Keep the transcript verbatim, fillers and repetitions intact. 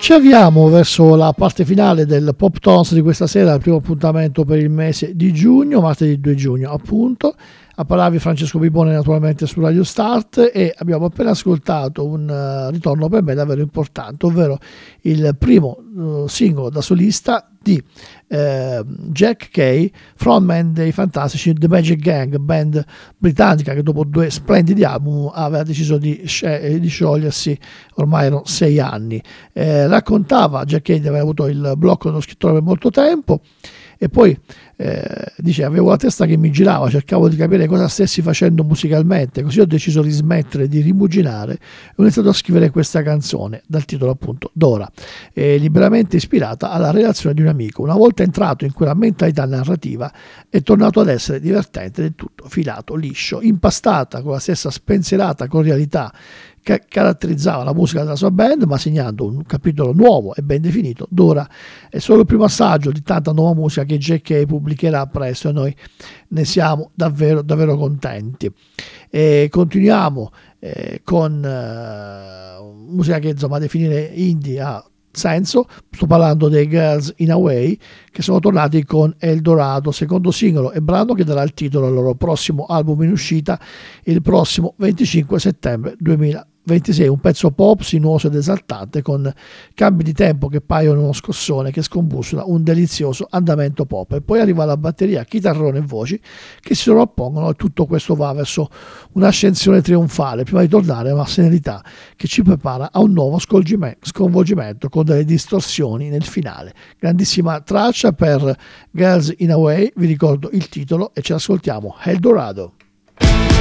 Ci avviamo verso la parte finale del Pop Tones di questa sera, il primo appuntamento per il mese di giugno, martedì due giugno appunto. A parlarvi Francesco Pipone naturalmente su Radio Start, e abbiamo appena ascoltato un uh, ritorno per me davvero importante, ovvero il primo uh, singolo da solista di uh, Jack Kay, frontman dei fantastici The Magic Gang, band britannica che dopo due splendidi album aveva deciso di, sci- di sciogliersi, ormai erano sei anni. Eh, raccontava Jack Kay di aver avuto il blocco dello scrittore per molto tempo, e poi eh, dice: avevo la testa che mi girava, cercavo di capire cosa stessi facendo musicalmente, così ho deciso di smettere di rimuginare e ho iniziato a scrivere questa canzone dal titolo appunto Dora, eh, liberamente ispirata alla relazione di un amico. Una volta entrato in quella mentalità narrativa è tornato ad essere divertente, del tutto filato, liscio, impastata con la stessa spensierata cordialità che caratterizzava la musica della sua band, ma segnando un capitolo nuovo e ben definito. Dora è solo il primo assaggio di tanta nuova musica che Jack Kay pubblicherà presto, e noi ne siamo davvero davvero contenti. E continuiamo eh, con eh, musica che insomma definire indie ha senso. Sto parlando dei Girls in a Way, che sono tornati con Eldorado, secondo singolo e brano che darà il titolo al loro prossimo album in uscita il prossimo venticinque settembre duemilaventisei. Un pezzo pop sinuoso ed esaltante, con cambi di tempo che paiono uno scossone che scombussola un delizioso andamento pop, e poi arriva la batteria, chitarrone e voci che si sovrappongono, e tutto questo va verso un'ascensione trionfale prima di tornare a una serenità che ci prepara a un nuovo sconvolgimento con delle distorsioni nel finale. Grandissima traccia per Girls in a Way, vi ricordo il titolo e ci ascoltiamo Eldorado.